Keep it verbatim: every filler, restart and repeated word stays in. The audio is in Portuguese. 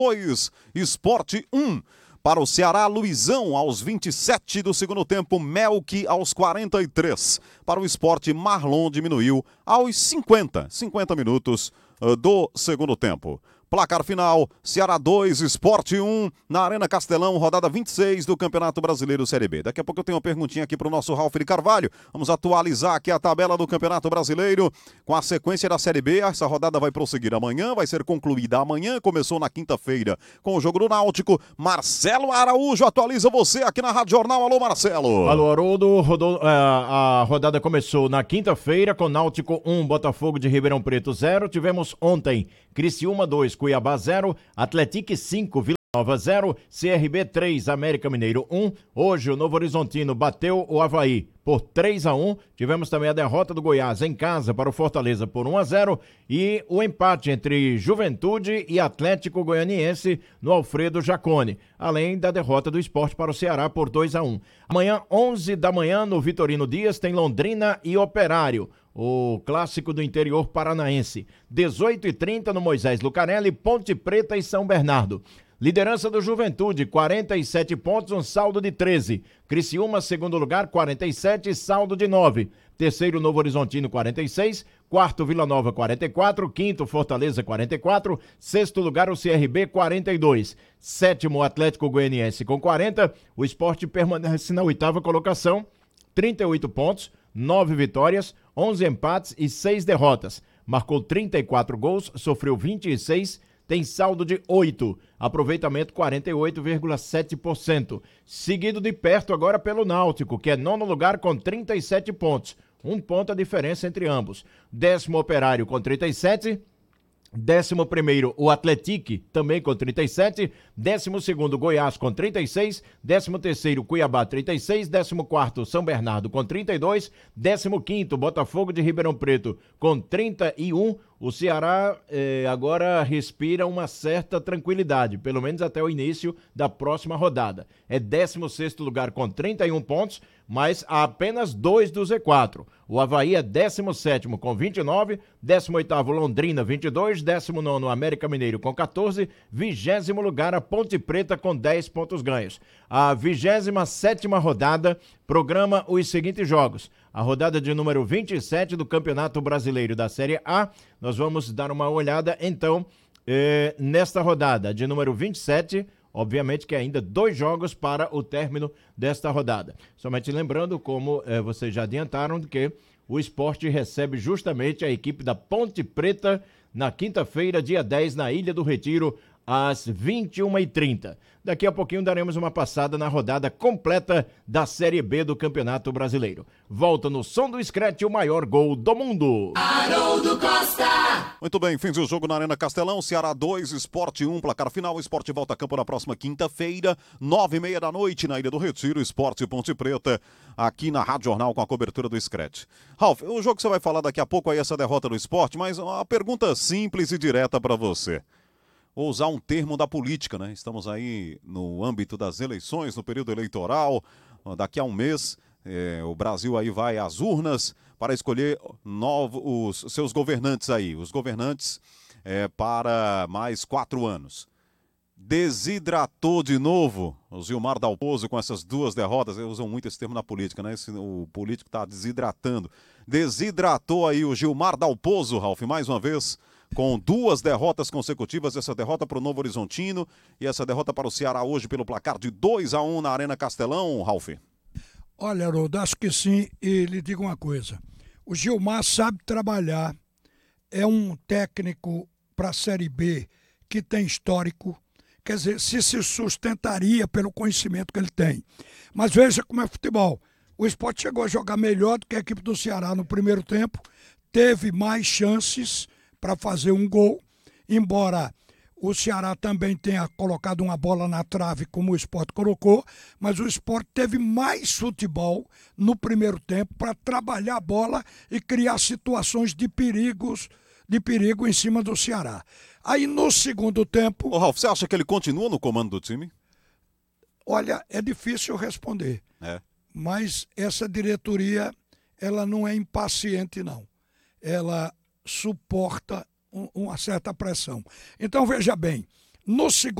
dois, Sport um. Para o Ceará, Luizão aos vinte e sete do segundo tempo, Melk aos quarenta e três. Para o Sport, Marlon diminuiu aos cinquenta, cinquenta minutos uh, do segundo tempo. Placar final, Ceará dois, Sport um, na Arena Castelão, rodada vinte e seis do Campeonato Brasileiro Série B. Daqui a pouco eu tenho uma perguntinha aqui para o nosso Ralf de Carvalho. Vamos atualizar aqui a tabela do Campeonato Brasileiro com a sequência da Série B. Essa rodada vai prosseguir amanhã, vai ser concluída amanhã. Começou na quinta-feira com o jogo do Náutico. Marcelo Araújo atualiza você aqui na Rádio Jornal. Alô, Marcelo. Alô, Haroldo. Rodou, a, a rodada começou na quinta-feira com Náutico um, Botafogo de Ribeirão Preto zero. Tivemos ontem Criciúma dois, Cuiabá zero, Atlético cinco, Vila Nova zero, C R B três, América Mineiro um. Hoje o Novo Horizontino bateu o Avaí por três a um. Tivemos também a derrota do Goiás em casa para o Fortaleza por um a zero e o empate entre Juventude e Atlético Goianiense no Alfredo Jacone, além da derrota do Sport para o Ceará por dois a um. Amanhã, onze da manhã, no Vitorino Dias, tem Londrina e Operário, o clássico do interior paranaense. dezoito e trinta no Moisés Lucarelli, Ponte Preta e São Bernardo. Liderança do Juventude, quarenta e sete pontos, um saldo de treze. Criciúma, segundo lugar, quarenta e sete, saldo de nove. Terceiro, Novo Horizontino, quarenta e seis. Quarto, Vila Nova, quarenta e quatro. Quinto, Fortaleza, quarenta e quatro. Sexto lugar, o C R B, quarenta e dois. Sétimo, Atlético Goianiense, com quarenta. O Sport permanece na oitava colocação, trinta e oito pontos, nove vitórias, onze empates e seis derrotas. Marcou trinta e quatro gols, sofreu vinte e seis, tem saldo de oito, aproveitamento quarenta e oito vírgula sete por cento. Seguido de perto agora pelo Náutico, que é nono lugar com trinta e sete pontos. Um ponto a diferença entre ambos. Décimo Operário com trinta e sete. Décimo primeiro, o Atlético, também com trinta e sete. Décimo segundo, Goiás, com trinta e seis. Décimo terceiro, Cuiabá, trinta e seis. Décimo quarto, São Bernardo, com trinta e dois. Décimo quinto, Botafogo de Ribeirão Preto, com trinta e um. O Ceará eh, agora respira uma certa tranquilidade, pelo menos até o início da próxima rodada. É décimo sexto lugar com trinta e um pontos, mas há apenas dois do Z quatro. O Avaí é décimo sétimo com vinte e nove, décimo oitavo Londrina, vinte e dois, décimo nono América Mineiro com quatorze, vigésimo lugar a Ponte Preta com dez pontos ganhos. A vigésima sétima rodada programa os seguintes jogos. A rodada de número vinte e sete do Campeonato Brasileiro da Série A. Nós vamos dar uma olhada, então, eh, nesta rodada de número vinte e sete, obviamente que ainda dois jogos para o término desta rodada. Somente lembrando, como eh, vocês já adiantaram, que o Sport recebe justamente a equipe da Ponte Preta na quinta-feira, dia dez, na Ilha do Retiro, às vinte e uma e trinta. Daqui a pouquinho daremos uma passada na rodada completa da Série B do Campeonato Brasileiro. Volta no som do Scratch, o maior gol do mundo. Haroldo Costa! Muito bem, fins do jogo na Arena Castelão, Ceará dois, Sport um, placar final. O Sport volta a campo na próxima quinta-feira, nove e meia da noite, na Ilha do Retiro, Sport e Ponte Preta, aqui na Rádio Jornal com a cobertura do Scratch. Ralf, o jogo que você vai falar daqui a pouco aí, essa derrota do Sport, mas uma pergunta simples e direta para você. Vou usar um termo da política, né? Estamos aí no âmbito das eleições, no período eleitoral. Daqui a um mês, é, o Brasil aí vai às urnas para escolher novos, os seus governantes aí. Os governantes é, para mais quatro anos. Desidratou de novo o Gilmar Dalpozo com essas duas derrotas. Eles usam muito esse termo na política, né? Esse, o político está desidratando. Desidratou aí o Gilmar Dalpozo, Ralf, mais uma vez, com duas derrotas consecutivas, essa derrota para o Novo Horizontino e essa derrota para o Ceará hoje pelo placar de dois a um na Arena Castelão, Ralf. Olha, Haroldo, acho que sim, e lhe digo uma coisa, o Gilmar sabe trabalhar, é um técnico para a Série B que tem histórico, quer dizer, se se sustentaria pelo conhecimento que ele tem. Mas veja como é futebol, o Sport chegou a jogar melhor do que a equipe do Ceará no primeiro tempo, teve mais chances para fazer um gol, embora o Ceará também tenha colocado uma bola na trave, como o Sport colocou, mas o Sport teve mais futebol no primeiro tempo para trabalhar a bola e criar situações de perigos, de perigo em cima do Ceará. Aí no segundo tempo... Ô, Ralf, você acha que ele continua no comando do time? Olha, é difícil responder, é. Mas essa diretoria, ela não é impaciente, não. Ela suporta um, uma certa pressão. Então, veja bem, No segundo